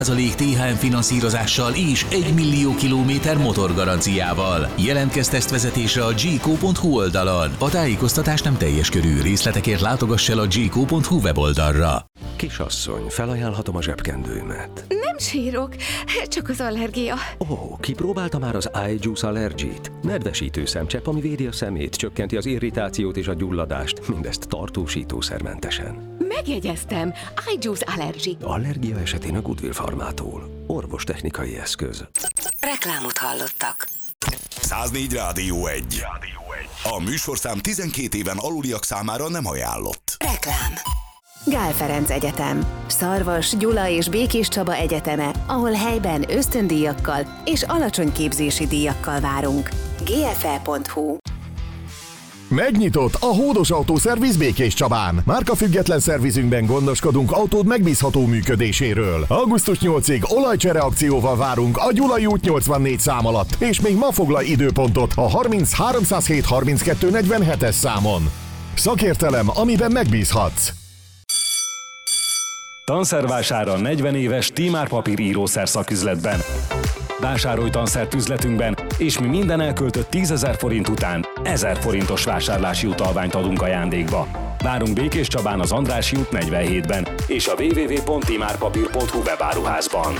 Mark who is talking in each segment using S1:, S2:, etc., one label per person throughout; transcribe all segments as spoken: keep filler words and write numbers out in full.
S1: százalék té há em finanszírozással és egy millió kilométer motorgaranciával. Jelentkezz tesztvezetésre a gco pont hu oldalon. A tájékoztatás nem teljes körű. Részletekért látogass el a gco pont hu weboldalra.
S2: Kisasszony, felajánlhatom a zsebkendőmet.
S3: Nem sírok, csak az allergia.
S2: Ó, kipróbálta már az iJuice Allergy-t? Nedvesítő szemcsepp, ami védi a szemét, csökkenti az irritációt és a gyulladást, mindezt tartósítószermentesen.
S3: Megjegyeztem, iJuice Allergy.
S2: Allergia esetén a Goodwill Farmától. Orvostechnikai eszköz.
S4: Reklámot hallottak.
S5: száznégy Rádió egy. A műsorszám tizenkét éven aluliak számára nem ajánlott.
S4: Reklám.
S3: Gál Ferenc Egyetem. Szarvas, Gyula és Békés Csaba egyeteme, ahol helyben ösztöndíjakkal és alacsony képzési díjakkal várunk. gé ef e pont hu.
S6: Megnyitott a Hódos Autószerviz Békés Csabán. Márkafüggetlen szervizünkben gondoskodunk autód megbízható működéséről. augusztus nyolcadikáig olajcsere akcióval várunk a Gyulai út nyolcvannégy szám alatt, és még ma foglalj időpontot a harminc háromszázhét harminckettő negyvenhetes számon. Szakértelem, amiben megbízhatsz.
S7: Tanszervására negyven éves Tímár papír írószer szaküzletben. Vásárolj tanszert üzletünkben, és mi minden elköltött tízezer forint után ezer forintos vásárlási utalványt adunk ajándékba. Várunk Békés Csabán az Andrássy út negyvenhétben és a double-u double-u double-u pont timárpapír pont hu webáruházban.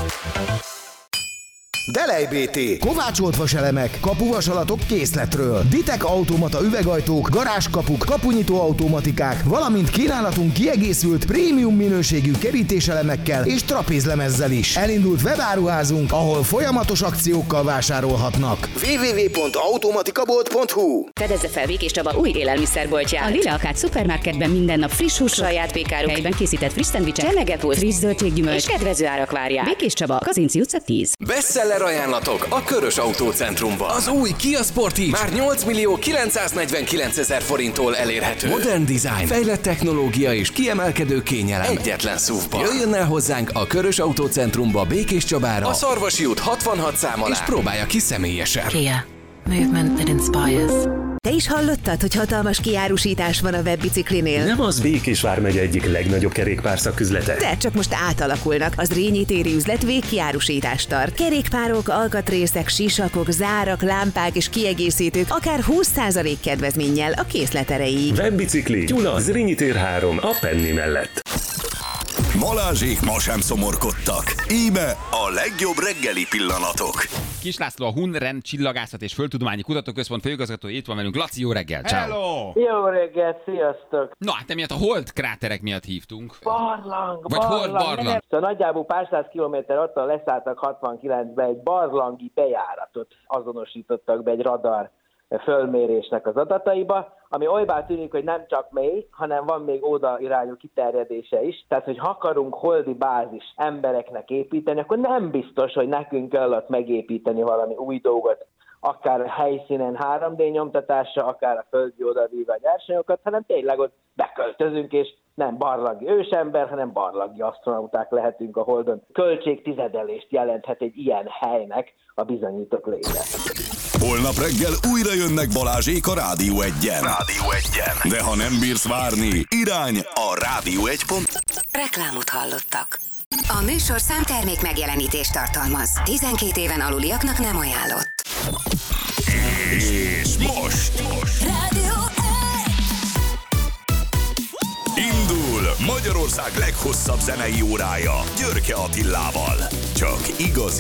S8: Delej bé té. Kovácsolt vaselemek, kapuvasalatok készletről. Ditek automata üvegajtók, garázskapuk, kapunyitó automatikák, valamint kínálatunk kiegészült prémium minőségű kerítéselemekkel és trapézlemezzel is. Elindult webáruházunk, ahol folyamatos akciókkal vásárolhatnak. double-u double-u double-u pont automatikabolt pont hu.
S9: Fedezze fel Békés Csaba új élelmiszerboltját. A Lila Akát szupermarketben minden nap friss hús, saját pékárok, helyben készített friss szendvicsek, csemegepult, friss zöldséggyümölcs és kedvező árak várják. Békés Csaba, Kazinci utca tíz.
S10: Bestseller ajánlatok a Körös Autócentrumban.
S1: Az új Kia Sportage
S10: Már nyolc millió kilencszáznegyvenkilencezer forinttól elérhető.
S1: modern design, fejlett technológia és kiemelkedő kényelem.
S10: Egyetlen szúvban.
S1: Jöjjön el hozzánk a Körös Autócentrumba Békés Csabára,
S10: A Szarvasi út hatvanhat szám alá.
S1: és próbálja ki személyesen.
S4: Kia. Movement that inspires.
S3: Te is hallottad, hogy hatalmas kiárusítás van a webbiciklinél?
S11: Nem az Békés vármegye egyik legnagyobb kerékpárszaküzlete?
S3: De csak most átalakulnak. Az Rényi téri üzlet végkiárusítást tart. Kerékpárok, alkatrészek, sisakok, zárak, lámpák és kiegészítők akár húsz százalék kedvezménnyel a készlet erejéig.
S11: Webbicikli, Gyula, Zrínyi tér három, a Penny mellett.
S5: Balázsék ma sem szomorkodtak. Íme a legjobb reggeli pillanatok.
S12: Kis László, a Hunren Csillagászat és Földtudományi Kutatóközpont főigazgatója, itt van velünk. Laci, jó reggel! Ciao.
S13: Hello! Jó reggel, sziasztok!
S12: Na, hát emiatt a hold kráterek miatt hívtunk.
S13: Barlang,
S12: Vagy
S13: barlang.
S12: hold barlang?
S13: Szóval nagyjából pár száz kilométer attól leszálltak hatvankilencben egy barlangi bejáratot azonosítottak be egy radar fölmérésnek az adataiba, ami olybá tűnik, hogy nem csak mély, hanem van még oda irányú kiterjedése is. Tehát, hogy ha akarunk holdi bázis embereknek építeni, akkor nem biztos, hogy nekünk kell ott megépíteni valami új dolgot, akár a helyszínen három dé nyomtatása, akár a földi odavíve a nyersanyagokat, hanem tényleg ott beköltözünk, és nem barlangi ősember, hanem barlangi asztronauták lehetünk a Holdon. Költségtizedelést jelenthet egy ilyen helynek a bizonyított léte.
S5: Holnap reggel újra jönnek Balázsék a Rádió egyen. Rádió egyen. De ha nem bírsz várni, irány a rádió egy pont.
S4: Reklámot hallottak. A műsorszám termék megjelenítést tartalmaz. tizenkét éven aluliaknak nem ajánlott.
S5: És most
S4: Rádió
S5: indul Magyarország leghosszabb zenei órája Györke Attilával. Csak igazi